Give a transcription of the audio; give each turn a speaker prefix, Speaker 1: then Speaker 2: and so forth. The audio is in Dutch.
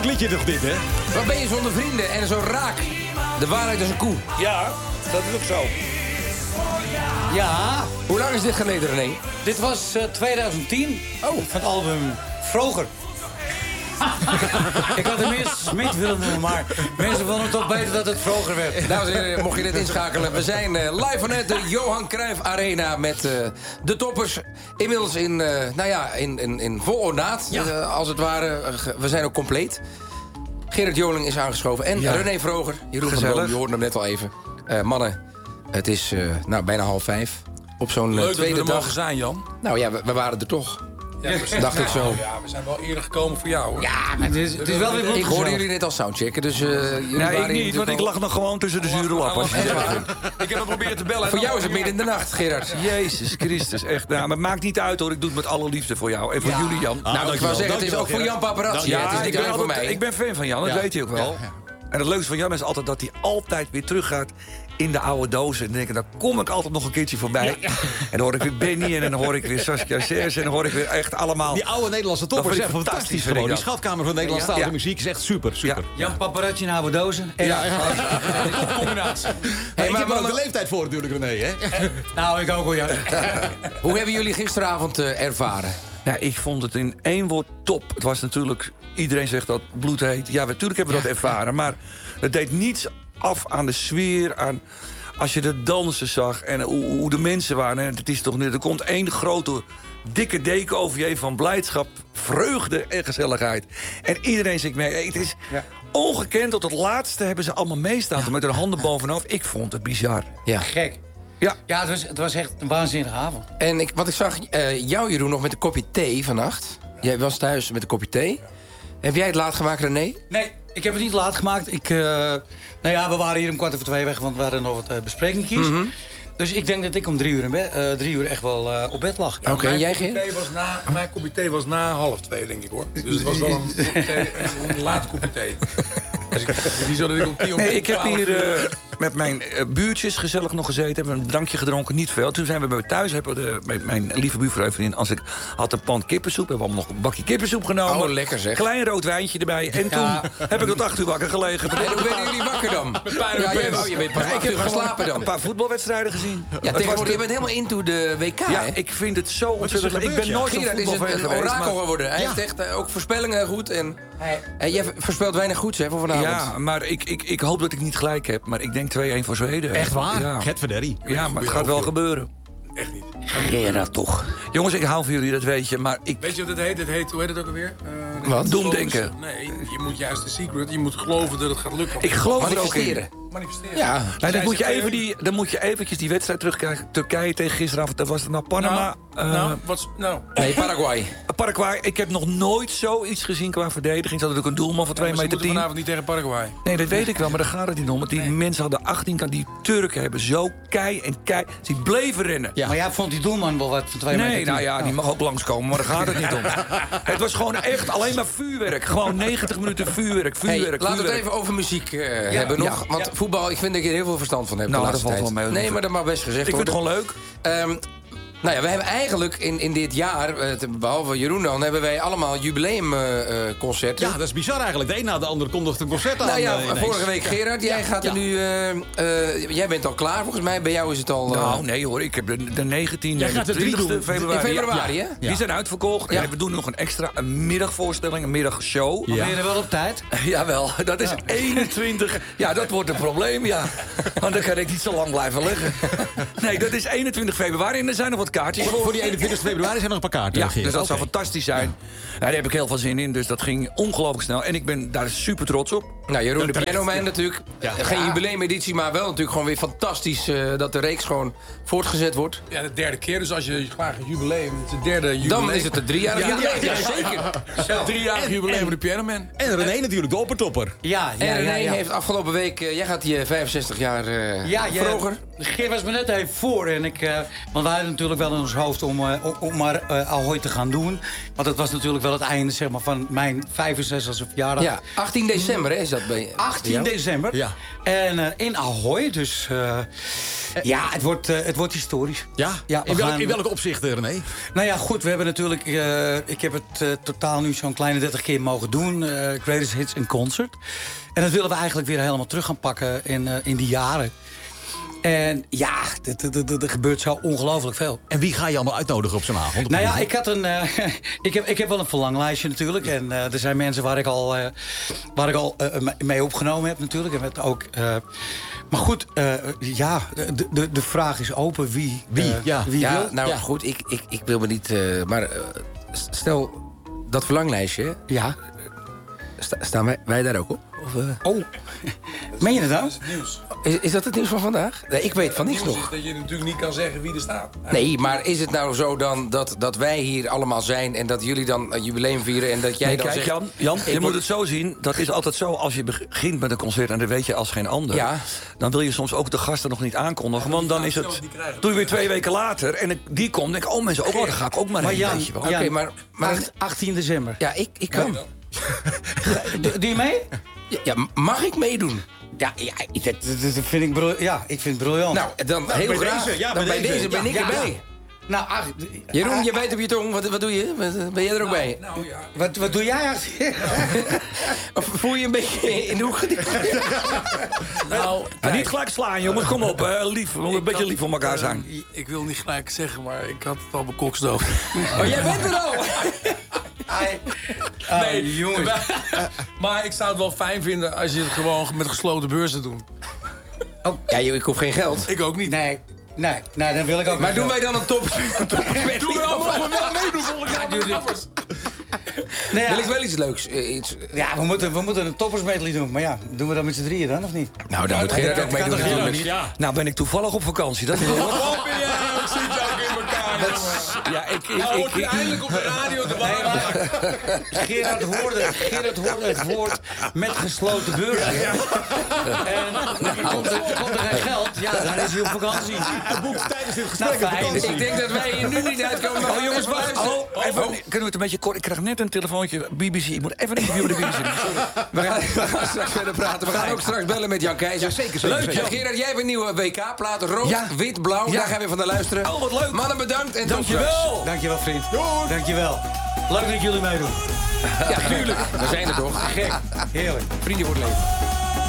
Speaker 1: liedje toch dit, hè?
Speaker 2: Wat ben je zonder vrienden en zo raak? De waarheid is een koe.
Speaker 3: Ja, dat is ook zo.
Speaker 4: Ja,
Speaker 2: Hoe lang is dit geleden, René?
Speaker 4: dit was 2010. Oh. Van het album Vroger. Ik had hem eerst Smit willen noemen, maar mensen vonden het toch beter dat het Vroger werd.
Speaker 2: Dames en heren, mocht je net inschakelen. We zijn live vanuit de Johan Cruijff Arena met de toppers. Inmiddels in vol ornaat, als het ware. We zijn ook compleet. Gerard Joling is aangeschoven en René Vroger. Jeroen van der Boom, je hoorde hem net al even. Mannen, het is bijna 4:30. Op zo'n
Speaker 3: Leuk
Speaker 2: tweede
Speaker 3: dat we er
Speaker 2: dag.
Speaker 3: mogen zijn, Jan.
Speaker 2: Nou ja, we waren er toch.
Speaker 3: Ja,
Speaker 2: Dacht ik zo.
Speaker 3: Ja, we zijn wel eerder gekomen voor jou, hoor.
Speaker 4: Ja, maar het is wel weer
Speaker 2: Ik hoorde jullie net al soundchecken, dus jullie
Speaker 5: Nee,
Speaker 2: waren
Speaker 5: ik niet, want ik lag nog gewoon tussen de zure lappen.
Speaker 3: Ik heb hem proberen te bellen.
Speaker 2: Voor jou is het midden in de nacht, Gerard.
Speaker 5: Jezus Christus, echt. Nou, maar het maakt niet uit hoor, ik doe het met alle liefde voor jou. En voor jullie, Jan.
Speaker 2: Nou, ik wou zeggen, het is ook voor Jan Paparazzi.
Speaker 5: Ja,
Speaker 2: Het is niet alleen voor mij.
Speaker 5: ik ben fan van Jan, dat weet hij ook wel. En het leukste van Jan is altijd dat hij altijd weer teruggaat in de oude dozen. En dan denk ik, dan kom ik altijd nog een keertje voorbij. En dan hoor ik weer Benny en dan hoor ik weer Saskia Sers. En dan hoor ik weer echt allemaal...
Speaker 1: Die oude Nederlandse toppers zijn fantastisch gewoon. Die schatkamer van Nederlandstalige muziek is echt super.
Speaker 4: Jan Paparazzi in oude dozen.
Speaker 1: Combinatie. Hey, maar wel de leeftijd voor natuurlijk, René, hè?
Speaker 4: Nou, ik ook wel, ja.
Speaker 2: Hoe hebben jullie gisteravond ervaren?
Speaker 5: Nou, ik vond het in één woord top. Het was natuurlijk... Iedereen zegt dat bloedheet. Ja, natuurlijk hebben we dat ervaren. Maar het deed niets af aan de sfeer, aan... Als je de dansen zag en hoe de mensen waren... En het is toch niet... Er komt één grote, dikke deken over je heen van blijdschap... vreugde en gezelligheid. En iedereen zegt mee. Het is ongekend. Tot het laatste hebben ze allemaal meestaan. Met hun handen bovenhoofd. Ik vond het bizar.
Speaker 2: Ja.
Speaker 4: Gek.
Speaker 5: Ja,
Speaker 4: Het was echt een waanzinnige avond.
Speaker 2: En ik zag jou, Jeroen, nog met een kopje thee vannacht. Jij was thuis met een kopje thee. Heb jij het laat gemaakt, René?
Speaker 4: Nee, ik heb het niet laat gemaakt. We waren hier om 1:45 weg, want we hadden nog wat besprekingjes. Dus ik denk dat ik om 3 uur echt wel op bed lag.
Speaker 2: Oké, jij ging?
Speaker 3: Mijn kopje thee was na 1:30, denk ik, hoor. Dus het was wel een late kopje thee. Dus niet zo dat ik om 10
Speaker 5: nee, ik heb hier met mijn buurtjes gezellig nog gezeten. Hebben een drankje gedronken, niet veel. Toen zijn we bij thuis. Met mijn lieve buurvrouw als ik had een pan kippensoep. Hebben we allemaal nog een bakje kippensoep genomen.
Speaker 2: Oh, lekker zeg.
Speaker 5: Klein rood wijntje erbij. En toen heb ik tot 8 uur wakker gelegen.
Speaker 2: En hoe werden jullie wakker dan? Je bent pas 8 uur gaan slapen dan.
Speaker 5: Een paar voetbalwedstrijden gezien.
Speaker 2: Ja, tegenwoordig, je bent helemaal into de WK,
Speaker 5: Ja,
Speaker 2: hè?
Speaker 5: ik vind het zo ontzettend. Ik ben nooit zo'n
Speaker 2: Gerard is
Speaker 5: voetbalfan
Speaker 2: een
Speaker 5: geweest.
Speaker 2: orakel geworden. Hij heeft echt ook voorspellingen goed. En jij voorspelt weinig goeds, hè, voor vanavond.
Speaker 5: Ja, maar ik hoop dat ik niet gelijk heb. Maar ik denk 2-1 voor Zweden.
Speaker 1: Echt waar?
Speaker 5: Ja.
Speaker 1: Getverderi.
Speaker 5: Ja, maar het gaat wel gebeuren.
Speaker 3: Echt niet.
Speaker 2: Gerard toch.
Speaker 5: Jongens, ik hou van jullie, dat weet je. Maar ik...
Speaker 3: Weet je wat het heet? Hoe heet het ook alweer?
Speaker 2: Wat?
Speaker 5: Doemdenken.
Speaker 3: Nee, je moet juist de secret. Je moet geloven dat het gaat lukken.
Speaker 5: Ik geloof er ook in.
Speaker 2: Manifesteren.
Speaker 3: Manifesteren.
Speaker 2: Ja.
Speaker 5: Nee, dan moet je eventjes die wedstrijd terugkrijgen. Turkije tegen gisteravond. Dat was het nou Panama.
Speaker 2: Nee, Paraguay.
Speaker 5: Paraguay. Ik heb nog nooit zoiets gezien qua verdediging. Ze hadden ook een doelman van 2
Speaker 3: Maar ze
Speaker 5: meter
Speaker 3: moeten
Speaker 5: 10.
Speaker 3: vanavond niet tegen Paraguay.
Speaker 5: Nee, dat weet ik wel, maar daar gaat het niet om. Want die mensen hadden 18 kanten. Die Turken hebben zo kei. Die bleven rennen.
Speaker 1: Ja.
Speaker 4: Maar jij vond die doelman wel wat van 2 meter?
Speaker 5: Nee, nou ja, die mag ook langskomen, maar daar gaat het niet om. Het was gewoon echt alleen maar vuurwerk. Gewoon 90 minuten vuurwerk.
Speaker 2: Hey, laten we het even over muziek hebben nog. Want voetbal, ik vind dat je er heel veel verstand van hebt.
Speaker 5: Nou,
Speaker 2: de
Speaker 5: dat
Speaker 2: laatste
Speaker 5: valt
Speaker 2: tijd.
Speaker 5: wel mee.
Speaker 2: Nee, maar dat mag best gezegd
Speaker 5: Ik vind
Speaker 2: worden.
Speaker 5: het gewoon leuk.
Speaker 2: Nou ja, we hebben eigenlijk in dit jaar, behalve Jeroen dan, hebben wij allemaal jubileumconcerten.
Speaker 1: Ja, dat is bizar eigenlijk. De een na de andere kondigt een concert aan.
Speaker 2: Nou ja,
Speaker 1: ineens.
Speaker 2: vorige week Gerard, jij gaat er nu... jij bent al klaar volgens mij, bij jou is het al...
Speaker 5: Nou, nee hoor, ik heb de 19e
Speaker 1: Jij
Speaker 5: en
Speaker 1: gaat
Speaker 5: de
Speaker 1: er 3
Speaker 5: 20e
Speaker 1: doen.
Speaker 5: februari.
Speaker 2: In februari, hè?
Speaker 1: Ja.
Speaker 5: Die zijn uitverkocht.
Speaker 2: Ja.
Speaker 5: En we doen nog een middagvoorstelling, een middagshow.
Speaker 1: Ja.
Speaker 4: Ben je er wel op tijd?
Speaker 5: Jawel, dat is 21. Ja, dat wordt een probleem, ja. Want dan kan ik niet zo lang blijven liggen. Nee, dat is 21 februari en er zijn nog wat kaartjes
Speaker 1: Voor die 21 februari zijn nog een paar kaarten.
Speaker 5: Ja,
Speaker 1: Gerard.
Speaker 5: dus dat zou
Speaker 1: Oké.
Speaker 5: fantastisch zijn. Ja, daar heb ik heel veel zin in, dus dat ging ongelooflijk snel. En ik ben daar super trots op.
Speaker 2: Nou, Jeroen, de Pianoman natuurlijk. Geen jubileumeditie, maar wel natuurlijk gewoon weer fantastisch... dat de reeks gewoon voortgezet wordt.
Speaker 3: Ja, de derde keer. Dus als je graag een jubileum... Het is de derde jubileum.
Speaker 2: Dan is het de 3-jarig jubileum. Ja, zeker.
Speaker 3: 3-jarig jubileum van de Pianoman.
Speaker 1: En René natuurlijk, de oppertopper.
Speaker 4: Ja.
Speaker 2: En René heeft afgelopen week... jij gaat je 65 jaar vroeger.
Speaker 4: Geert was me net even voor. En want wij hadden natuurlijk natuurlijk wel in ons hoofd om maar Ahoy te gaan doen. Want dat was natuurlijk wel het einde, zeg maar, van mijn 65e verjaardag.
Speaker 2: Ja, 18 december hè, is dat bij
Speaker 4: 18 december.
Speaker 1: Ja.
Speaker 4: En in Ahoy, dus ja, het wordt historisch.
Speaker 1: Ja?
Speaker 4: Ja,
Speaker 1: In welke opzichten, René?
Speaker 4: Nou ja, goed, we hebben natuurlijk... ik heb het totaal nu zo'n kleine 30 keer mogen doen. Greatest Hits in Concert. En dat willen we eigenlijk weer helemaal terug gaan pakken in die jaren. En ja, er gebeurt zo ongelooflijk veel.
Speaker 1: En wie ga je allemaal uitnodigen op zo'n avond?
Speaker 4: Nou ja, ik had ik heb wel een verlanglijstje natuurlijk. En er zijn mensen waar ik al mee opgenomen heb natuurlijk. En met ook... maar goed, ja, de vraag is open. Wie
Speaker 2: ja,
Speaker 4: wil?
Speaker 2: nou goed, ik wil me niet... maar stel, dat verlanglijstje,
Speaker 4: Ja.
Speaker 2: staan wij daar ook op? Of,
Speaker 4: Oh, meen je dat dan?
Speaker 3: Nieuws.
Speaker 2: is dat het nieuws van vandaag? Nee, ik weet van niks
Speaker 3: Nieuws
Speaker 2: nog.
Speaker 3: is dat je natuurlijk niet kan zeggen wie er staat.
Speaker 2: Nee, maar is het nou zo dan dat wij hier allemaal zijn... en dat jullie dan een jubileum vieren en dat jij
Speaker 5: Nee,
Speaker 2: dan
Speaker 5: kijk,
Speaker 2: zegt...
Speaker 5: Jan, je moet het zo zien. Dat is altijd zo als je begint met een concert... en dat weet je als geen ander.
Speaker 2: Ja.
Speaker 5: Dan wil je soms ook de gasten nog niet aankondigen. Want dan is het... Doe je weer 2 weken later en die komt... denk ik, oh mensen, dan ga ik ook maar heen.
Speaker 4: Jan,
Speaker 5: weet je wel.
Speaker 2: Oké, maar
Speaker 4: 18 december.
Speaker 2: ja, ik kan.
Speaker 4: Doe je mee?
Speaker 2: Ja, mag ik meedoen?
Speaker 4: Ja, dat vind ik briljant. Ja, ik vind het briljant.
Speaker 2: Nou, dan heel
Speaker 1: bij
Speaker 2: graag.
Speaker 1: deze, ja,
Speaker 2: Dan
Speaker 1: bij
Speaker 2: bij deze ben ik
Speaker 4: Ja,
Speaker 2: erbij.
Speaker 4: Nou,
Speaker 2: Jeroen, je bijt op je tong. Wat doe je? Ben jij er ook bij?
Speaker 3: Nou ja,
Speaker 4: wat doe jij eigenlijk?
Speaker 2: Of voel je een beetje in de hoek gedicht?
Speaker 3: nou,
Speaker 5: Ja, niet gelijk slaan, jongens. Kom op, lief. We moeten een beetje lief voor elkaar zijn.
Speaker 3: Ik wil niet gelijk zeggen, maar ik had het al bekokstoofd.
Speaker 2: Oh, jij bent er al!
Speaker 3: Nee,
Speaker 4: jongens.
Speaker 3: Maar ik zou het wel fijn vinden als je het gewoon met gesloten beurzen doet.
Speaker 2: Ja, ik hoef geen geld.
Speaker 3: Ik ook niet.
Speaker 4: Nee, dan wil ik ook
Speaker 2: Maar
Speaker 4: niet.
Speaker 2: doen wij dan een top?
Speaker 3: Doe wel, mogen we wel meedoen volgend jaar.
Speaker 4: Doe dit. Nee,
Speaker 2: Wil
Speaker 4: ja,
Speaker 2: ik wel iets leuks?
Speaker 4: ja, we moeten een toppersmedley doen. Maar ja, doen we dat met z'n drieën dan, of niet?
Speaker 2: Nou, daar moet Gerard ook mee doen natuurlijk.
Speaker 1: Ja.
Speaker 5: Nou ben ik toevallig op vakantie. Dat is heel wat.
Speaker 3: Wat ben jij ook, zit je ook in elkaar, jongen.
Speaker 5: Ja,
Speaker 3: Nou, hoort je eindelijk op de radio te waren.
Speaker 4: Gerard hoorde het woord met gesloten beurzen. En komt er geen geld, ja, dan is hij op vakantie.
Speaker 1: Hij boekt tijdens dit gesprek
Speaker 4: Nou,
Speaker 1: een
Speaker 4: fijn.
Speaker 1: vakantie.
Speaker 2: Ik denk dat wij hier nu niet uitkomen. Maar jongens, wacht.
Speaker 5: Even, kunnen we het een beetje kort? Ik krijg net een telefoontje. BBC, ik moet even een interview met de BBC.
Speaker 2: We gaan straks verder praten. We gaan ook straks bellen met Jan Keizer.
Speaker 1: Zeker.
Speaker 2: Leuk, Jan. Gerard, jij hebt een nieuwe WK-plaat. Rood,
Speaker 5: Ja.
Speaker 2: wit, blauw.
Speaker 5: Ja.
Speaker 2: Daar gaan we van naar luisteren.
Speaker 5: Oh, wat leuk.
Speaker 2: Mannen, bedankt en tot straks.
Speaker 5: Dankjewel.
Speaker 4: Dankjewel, vriend. Dankjewel. Leuk dat jullie meedoen.
Speaker 2: Ja, tuurlijk. We zijn er toch. Gek.
Speaker 4: Heerlijk.
Speaker 2: Vrienden voor het leven.